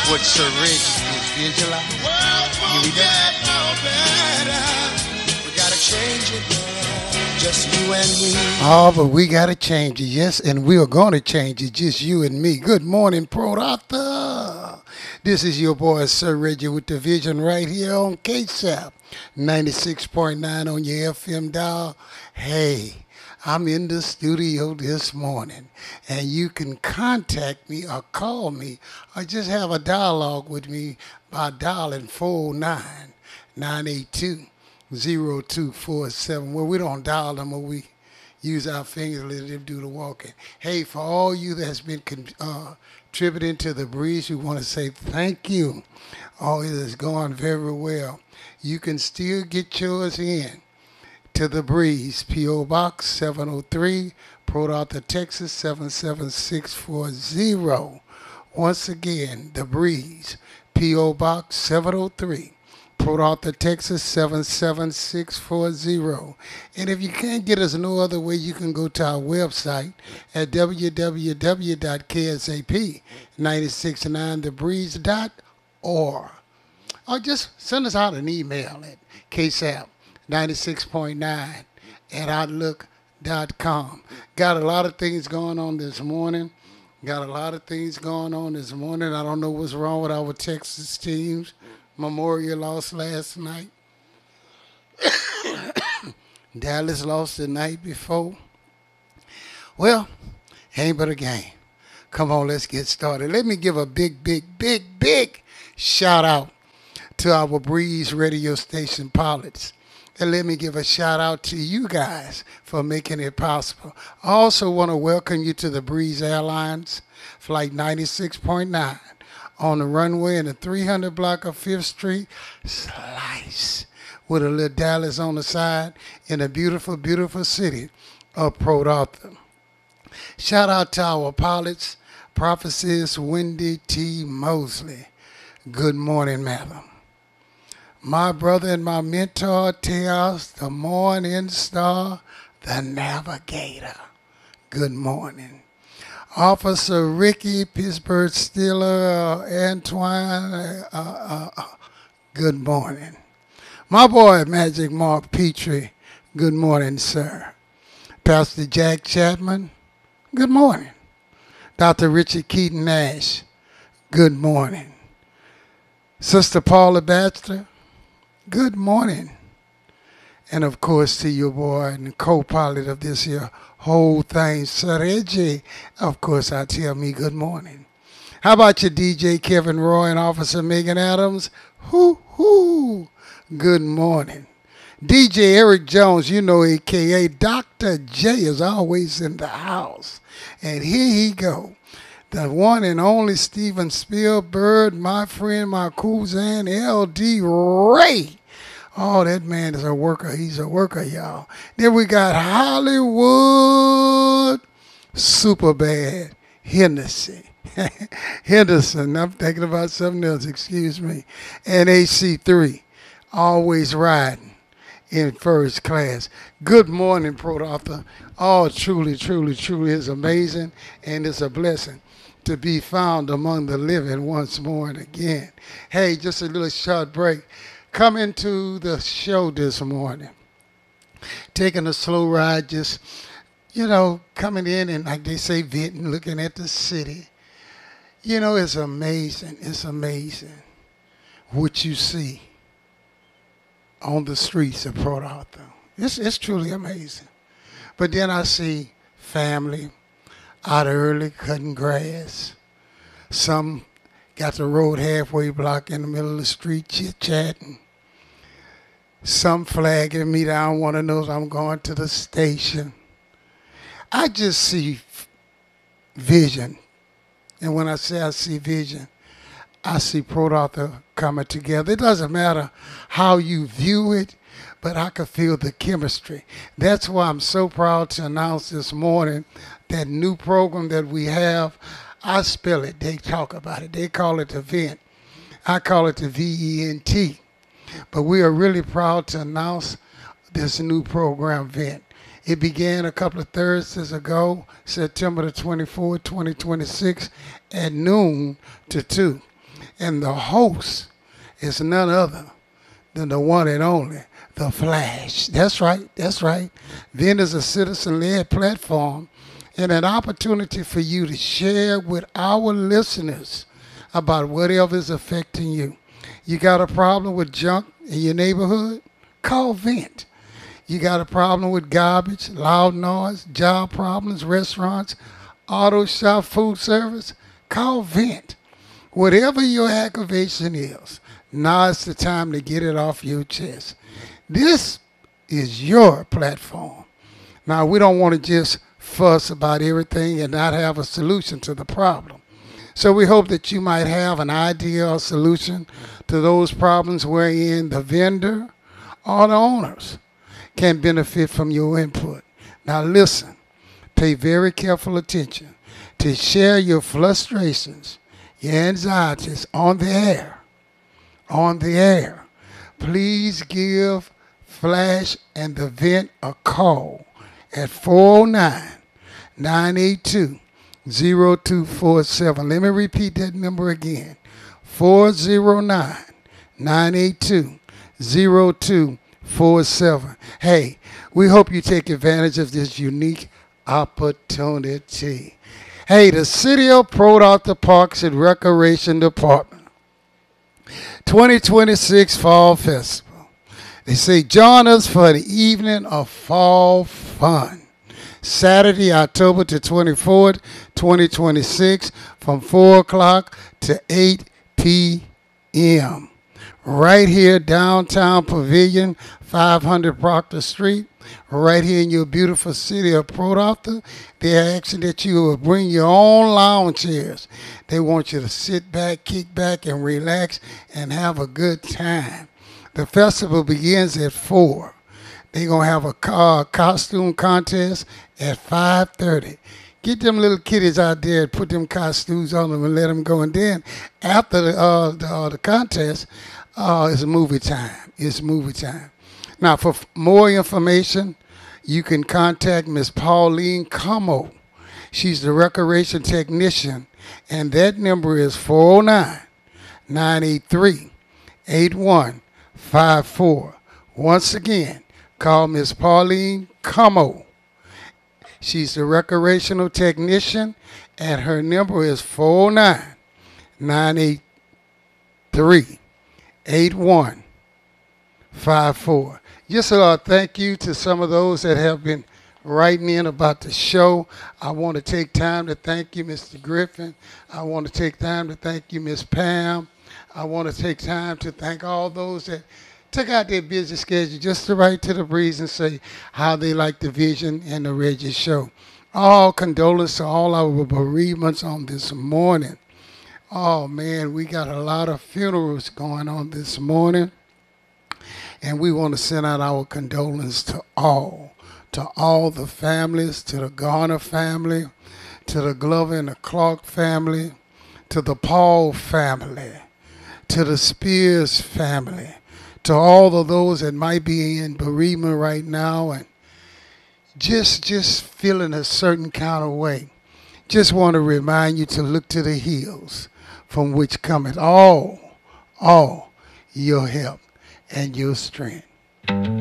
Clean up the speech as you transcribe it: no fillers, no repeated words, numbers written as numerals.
What Sir Reggie is visualized. You read that? We gotta change it, just you and me. Oh, but we gotta change it, yes, and we are gonna change it, just you and me. Good morning, Prodoctor. This is your boy Sir Reggie with the Vision right here on KSAP 96.9 on your FM dial. Hey, I'm in the studio this morning, and you can contact me or call me or just have a dialogue with me by dialing 409-982-0247. Well, we don't dial them, but we use our fingers to let them do the walking. Hey, for all you that's been contributing to the breeze, we want to say thank you. All it is going very well. You can still get yours in to the breeze. P.O. Box 703, Prodoctor, Texas 77640. Once again, the breeze. P.O. Box 703, Prodoctor, Texas 77640. And if you can't get us no other way, you can go to our website at www.ksap969thebreeze.org. Or just send us out an email at ksap96.9 at outlook.com. Got a lot of things going on this morning. I don't know what's wrong with our Texas teams. Memorial lost last night. Dallas lost the night before. Well, ain't but a game. Come on, let's get started. Let me give a big shout out to our Breeze radio station pilots. And let me give a shout out to you guys for making it possible. I also want to welcome you to the Breeze Airlines Flight 96.9 on the runway in the 300 block of 5th Street. Slice with a little Dallas on the side in the beautiful city of Port Arthur. Shout out to our pilots, Prophetess Wendy T. Mosley. Good morning, madam. My brother and my mentor, Teos, the morning star, the navigator. Good morning. Officer Ricky, Pittsburgh Steeler, Antoine, good morning. My boy, Magic Mark Petrie, good morning, sir. Pastor Jack Chapman, good morning. Dr. Richard Keaton Nash, good morning. Sister Paula Baxter, good morning. And of course to your boy and the co-pilot of this here whole thing, Sir Reggie, of course I tell me good morning. How about your DJ Kevin Roy and Officer Megan Adams? Hoo, good morning. DJ Eric Jones, you know, a.k.a. Dr. J is always in the house. And here he go. The one and only Steven Spielberg, my friend, my cousin, L.D. Ray. Oh, that man is a worker. He's a worker, y'all. Then we got Hollywood Superbad Henderson. Henderson, I'm thinking about something else, excuse me. And AC3, always riding in first class. Good morning, Prodoctor. Oh, truly is amazing, and it's a blessing to be found among the living once more and again. Hey, just a little short break. Coming to the show this morning, taking a slow ride, just, coming in and, like they say, venting, looking at the city. It's amazing. It's amazing what you see on the streets of Port Arthur. It's truly amazing. But then I see family out early cutting grass. Some got the road halfway blocked in the middle of the street chit-chatting. Some flagging me down, want to know if I'm going to the station. I just see vision. And when I say I see vision, I see Port Arthur coming together. It doesn't matter how you view it, but I can feel the chemistry. That's why I'm so proud to announce this morning that new program that we have. I spell it. They talk about it. They call it the VENT. I call it the VENT. But we are really proud to announce this new program, VENT. It began a couple of Thursdays ago, September the 24th, 2026, at noon to 2. And the host is none other than the one and only, the Flash. That's right. That's right. VENT is a citizen-led platform and an opportunity for you to share with our listeners about whatever is affecting you. You got a problem with junk in your neighborhood? Call VENT. You got a problem with garbage, loud noise, job problems, restaurants, auto shop, food service? Call VENT. Whatever your aggravation is, now is the time to get it off your chest. This is your platform. Now, we don't want to just fuss about everything and not have a solution to the problem. So we hope that you might have an idea or solution to those problems wherein the vendor or the owners can benefit from your input. Now listen, pay very careful attention to share your frustrations, your anxieties on the air. On the air. Please give Flash and the VENT a call at 409-982-0247. Let me repeat that number again. 409-982-0247. Hey, we hope you take advantage of this unique opportunity. Hey, the City of Port Arthur Parks and Recreation Department 2026 Fall Festival. They say join us for the evening of fall fun. Saturday, October the 24th, 2026 from 4 o'clock to 8 p.m. Right here, downtown Pavilion, 500 Proctor Street, right here in your beautiful city of Port Arthur. They're asking that you will bring your own lounge chairs. They want you to sit back, kick back, and relax and have a good time. The festival begins at 4. They're going to have a costume contest at 5:30. Get them little kiddies out there and put them costumes on them and let them go. And then after the contest, it's movie time. It's movie time. Now, for more information, you can contact Miss Pauline Como. She's the recreation technician, and that number is 409-983-8154. Once again, call Miss Pauline Como. She's the recreational technician, and her number is 409-983-8154. Just a thank you to some of those that have been writing in about the show. I want to take time to thank you, Mr. Griffin. I want to take time to thank you, Miss Pam. I want to take time to thank all those that took out their busy schedule just to write to the breeze and say how they like the vision and the Reggie show. All condolences to all our bereavements on this morning. Oh, man, we got a lot of funerals going on this morning. And we want to send out our condolences to all the families, to the Garner family, to the Glover and the Clark family, to the Paul family, to the Spears family, to all of those that might be in bereavement right now and just feeling a certain kind of way. Just want to remind you to look to the hills from which cometh all your help and your strength.